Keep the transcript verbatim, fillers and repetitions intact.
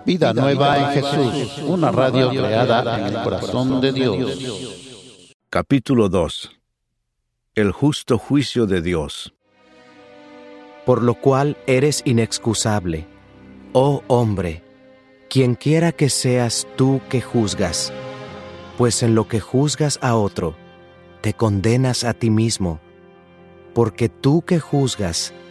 Vida Nueva en Jesús, una radio creada en el corazón de Dios. Capítulo dos. El justo juicio de Dios. Por lo cual eres inexcusable, oh hombre, quienquiera que seas tú que juzgas, pues en lo que juzgas a otro, te condenas a ti mismo, porque tú que juzgas,